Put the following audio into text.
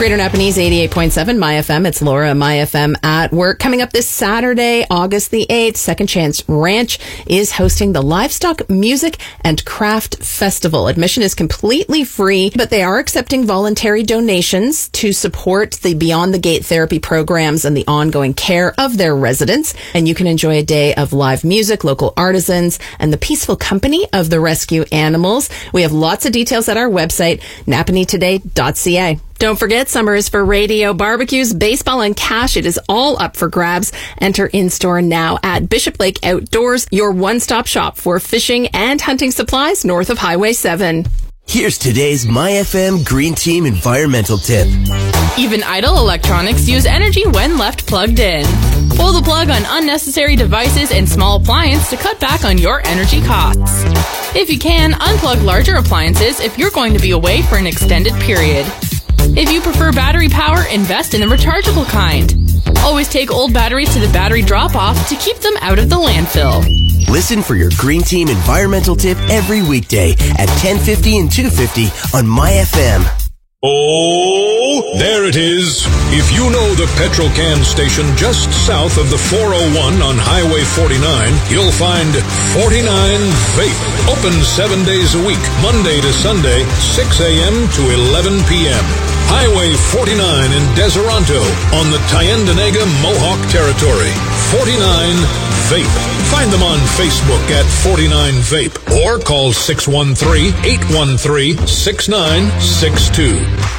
Greater Napanese 88.7 My FM. It's Laura, My FM at work. Coming up this Saturday, August the 8th, Second Chance Ranch is hosting the Livestock Music and Craft Festival. Admission is completely free, but they are accepting voluntary donations to support the Beyond the Gate therapy programs and the ongoing care of their residents. And you can enjoy a day of live music, local artisans, and the peaceful company of the rescue animals. We have lots of details at our website, napanitoday.ca. Don't forget, summer is for radio, barbecues, baseball, and cash. It is all up for grabs. Enter in-store now at Bishop Lake Outdoors, your one-stop shop for fishing and hunting supplies north of Highway 7. Here's today's My FM Green Team environmental tip. Even idle electronics use energy when left plugged in. Pull the plug on unnecessary devices and small appliances to cut back on your energy costs. If you can, unplug larger appliances if you're going to be away for an extended period. If you prefer battery power, invest in the rechargeable kind. Always take old batteries to the battery drop-off to keep them out of the landfill. Listen for your Green Team environmental tip every weekday at 10:50 and 2:50 on My FM. Oh, there it is. If you know the petrol can station just south of the 401 on Highway 49, you'll find 49 Vape. Open 7 days a week, Monday to Sunday, 6 a.m. to 11 p.m. Highway 49 in Deseronto on the Tyendinaga Mohawk Territory. 49 Vape. Find them on Facebook at 49 Vape or call 613-813-6962.